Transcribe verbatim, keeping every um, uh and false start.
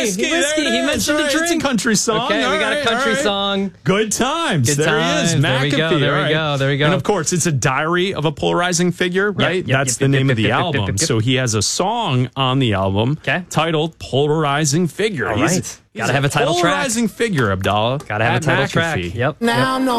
Whiskey. Whiskey. There it He is. mentioned All a right, drink. It's a country song. Okay, All we got right, a country all right. song. Good times. Good there times. he is. There we go, McAfee. there All we right. go, there we go. And of course, it's a diary of a polarizing figure, right? yep, That's yep, the yep, name yep, of the yep, yep, album. yep, yep. So he has a song on the album Okay. titled Polarizing Figure. All He's- right. he's Gotta have a title track. Polarizing figure, Abdallah. Gotta have a Pat title McAfee. track. Yep. Now, no.